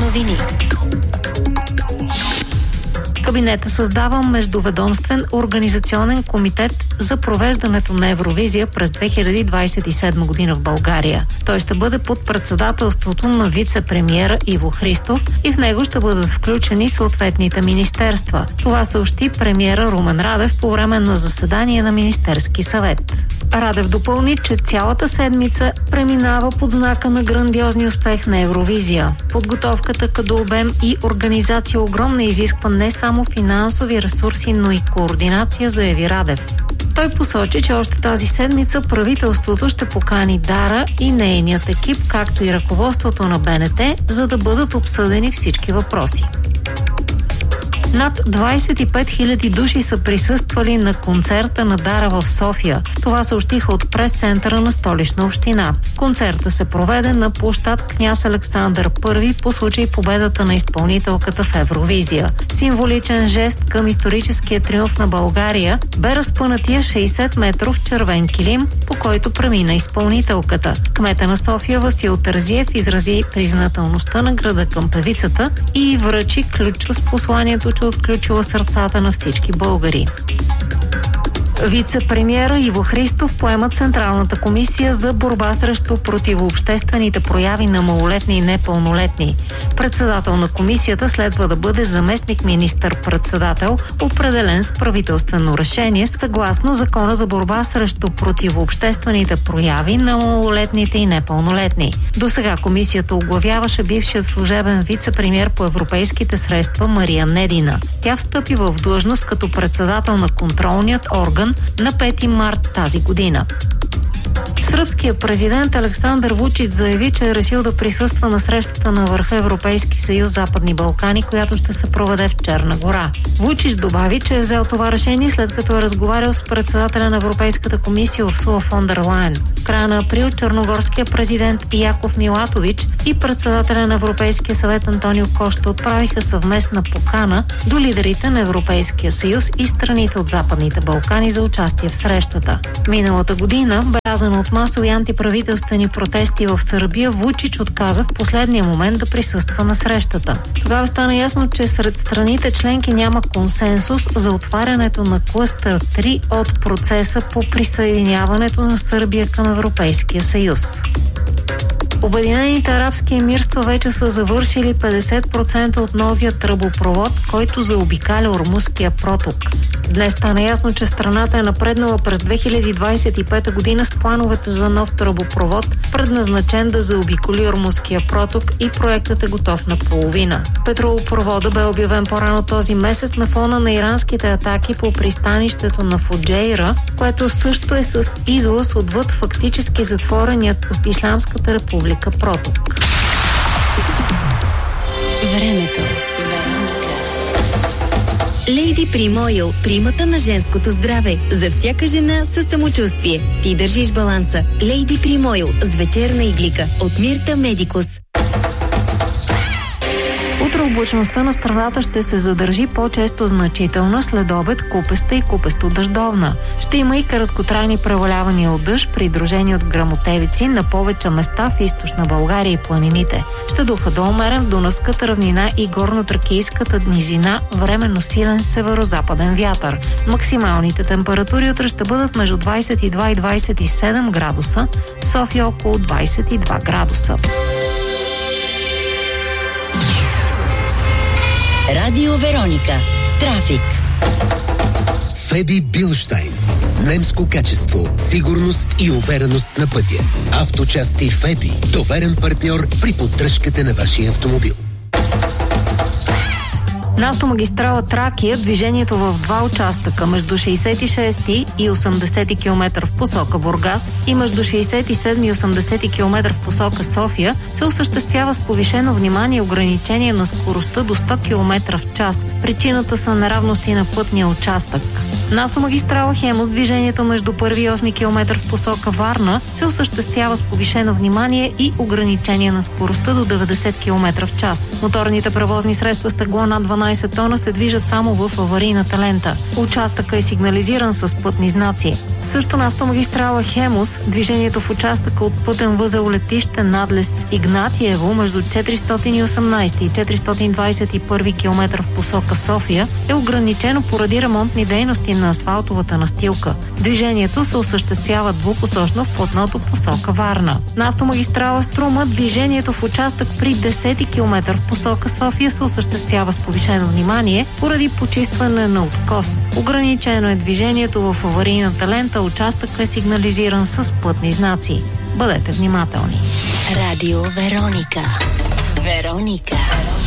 новини. Кабинета създава междуведомствен организационен комитет за провеждането на Евровизия през 2027 година в България. Той ще бъде под председателството на вице-премиера Иво Христов и в него ще бъдат включени съответните министерства. Това съобщи премиера Румен Радев по време на заседание на Министерски съвет. Радев допълни, че цялата седмица преминава под знака на грандиозния успех на Евровизия. Подготовката като обем и организация огромна изисква не само финансови ресурси, но и координация, заяви Радев. Той посочи, че още тази седмица правителството ще покани Дара и нейният екип, както и ръководството на БНТ, за да бъдат обсъдени всички въпроси. Над 25 000 души са присъствали на концерта на Дара в София. Това съобщиха от прес-центъра на Столична община. Концертът се проведе на площад Княз Александър I по случай победата на изпълнителката в Евровизия. Символичен жест към историческия триумф на България бе разпънатия 60-метров червен килим, по който премина изпълнителката. Кмета на София Васил Терзиев изрази признателността на града към певицата и връчи ключ с посланието, че отключила сърцата на всички българи. Вице-премиера Иво Христов поема Централната комисия за борба срещу противообществените прояви на малолетни и непълнолетни. Председател на комисията следва да бъде заместник министър-председател, определен с правителствено решение съгласно Закона за борба срещу противообществените прояви на малолетните и непълнолетни. Досега комисията оглавяваше бившият служебен вице-премиер по европейските средства Мария Недина. Тя встъпи в длъжност като председател на контролният орган на 5 март тази година. Сръбският президент Александър Вучич заяви, че е решил да присъства на срещата на върха Европейски съюз Западни Балкани, която ще се проведе в Черна гора. Вучич добави, че е взел това решение след като е разговарял с председателя на Европейската комисия Урсула фон дер Лайен. В края на април черногорският президент Яков Милатович и председателя на Европейския съвет Антонио Кошта отправиха съвместна покана до лидерите на Европейския съюз и страните от Западните Балкани за участие в срещата. Миналата година, белязана от масови антиправителствени протести в Сърбия, Вучич отказа в последния момент да присъства на срещата. Тогава стана ясно, че сред страните членки няма консенсус за отварянето на клъстър 3 от процеса по присъединяването на Сърбия към Европейския съюз. Обединените арабски емирства вече са завършили 50% от новия тръбопровод, който заобикаля Ормузския проток. Днес стана ясно, че страната е напреднала през 2025 година с плановете за нов тръбопровод, предназначен да заобиколи Ормузския проток, и проектът е готов наполовина. Петролопровода бе обявен по-рано този месец на фона на иранските атаки по пристанището на Фуджейра, което също е с излаз отвъд фактически затвореният от Ислямската република проток. Времето. Лейди Прим Ойл, примата на женското здраве. За всяка жена със самочувствие. Ти държиш баланса. Лейди Прим Ойл с вечерна иглика от Мирта Медикус. Утре облачността на страната ще се задържи по-често значителна, след обед купеста и купесто-дъждовна. Ще има и краткотрайни превалявания от дъжд, придружени от гръмотевици на повече места в източна България и планините. Ще духа до умерен в Дунавската равнина и горно-тракийската низина временно силен северо-западен вятър. Максималните температури утре ще бъдат между 22 и 27 градуса, в София около 22 градуса. Радио Вероника. Трафик. Феби Билштайн. Немско качество, сигурност и увереност на пътя. Авточасти Феби. Доверен партньор при поддръжката на вашия автомобил. На автомагистрала Тракия движението в два участъка между 66 и 80 км в посока Бургас и между 67 и 80 км в посока София се осъществява с повишено внимание и ограничение на скоростта до 100 км в час. Причината са неравности на пътния участък. На автомагистрала Хемус движението между 1 и 8 км в посока Варна се осъществява с повишено внимание и ограничение на скоростта до 90 км в час. Моторните превозни средства с тегло над 12 18 тона се движат само в аварийната лента. Участъка е сигнализиран с пътни знаци. Също на автомагистрала Хемус, движението в участъка от пътен възел летище надлез Игнатиево между 418 и 421 км в посока София е ограничено поради ремонтни дейности на асфалтовата настилка. Движението се осъществява двупосочно в платното посока Варна. На автомагистрала Струма движението в участък при 10 км в посока София се осъществява с повишено внимание поради почистване на откос. Ограничено е движението в аварийната лента, участъкът е сигнализиран с пътни знаци. Бъдете внимателни. Радио Вероника. Вероника.